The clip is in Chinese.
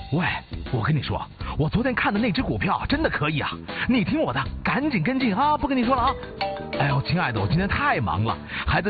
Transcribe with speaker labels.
Speaker 1: 喂，我跟你说，我昨天看的那只股票真的可以啊！你听我的，赶紧跟进啊！不跟你说了啊！哎呦，亲爱的，我今天太忙了，还在